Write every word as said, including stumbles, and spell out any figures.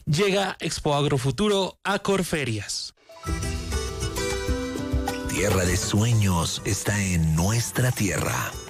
Llega Expo Agrofuturo a Corferias. Tierra de sueños está en nuestra tierra.